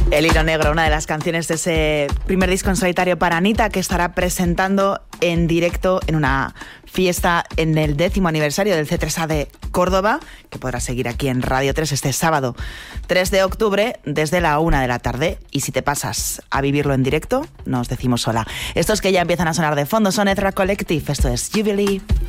El hilo negro, una de las canciones de ese primer disco en solitario para Anita, que estará presentando en directo en una fiesta en el 10º aniversario del C3A de Córdoba, que podrás seguir aquí en Radio 3 este sábado 3 de octubre desde la 1 de la tarde. Y si te pasas a vivirlo en directo, nos decimos hola. Estos que ya empiezan a sonar de fondo son Ezra Collective, esto es Jubilee.